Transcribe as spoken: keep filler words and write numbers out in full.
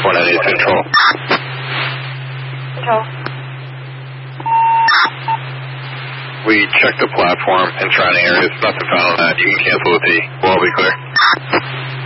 four nine eight Control. Control. We checked the platform and surrounding areas. Nothing found on that. You can cancel with the. We'll all be clear.